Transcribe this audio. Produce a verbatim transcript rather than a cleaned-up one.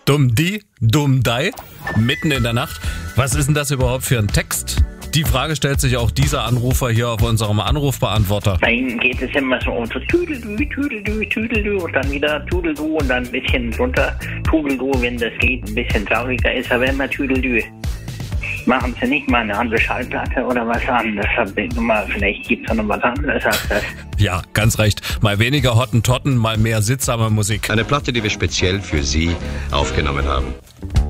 Dumm die, dumm dei, mitten in der Nacht. Was ist denn das überhaupt für ein Text? Die Frage stellt sich auch dieser Anrufer hier auf unserem Anrufbeantworter. Bei ihm geht es immer so um so Tüdelü, Tüdelü, Tüdelü und dann wieder Tudelü und dann ein bisschen runter Tudelü, wenn das geht, ein bisschen trauriger ist, aber immer Tüdelü. Machen Sie nicht mal eine andere Schallplatte oder was anderes? Vielleicht gibt es noch was anderes als das. Ja, ganz recht. Mal weniger Hottentotten, mal mehr sittsame Musik. Eine Platte, die wir speziell für Sie aufgenommen haben.